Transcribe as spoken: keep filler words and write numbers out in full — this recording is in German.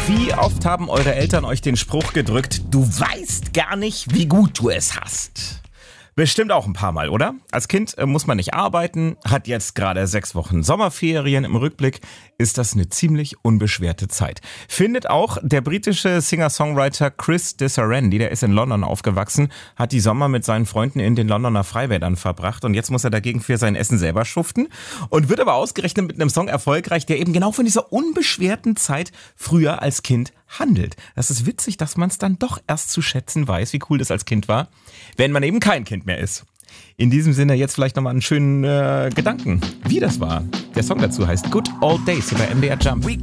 Wie oft haben eure Eltern euch den Spruch gedrückt, du weißt gar nicht, wie gut du es hast? Bestimmt auch ein paar Mal, oder? Als Kind äh, muss man nicht arbeiten, hat jetzt gerade sechs Wochen Sommerferien. Im Rückblick ist das eine ziemlich unbeschwerte Zeit. Findet auch der britische Singer-Songwriter Chris Disarandi, der ist in London aufgewachsen, hat die Sommer mit seinen Freunden in den Londoner Freibädern verbracht und jetzt muss er dagegen für sein Essen selber schuften und wird aber ausgerechnet mit einem Song erfolgreich, der eben genau von dieser unbeschwerten Zeit früher als Kind handelt. Das ist witzig, dass man es dann doch erst zu schätzen weiß, wie cool das als Kind war, wenn man eben kein Kind mehr ist. In diesem Sinne jetzt vielleicht nochmal einen schönen äh, Gedanken, wie das war. Der Song dazu heißt Good Old Days über M D R Jump.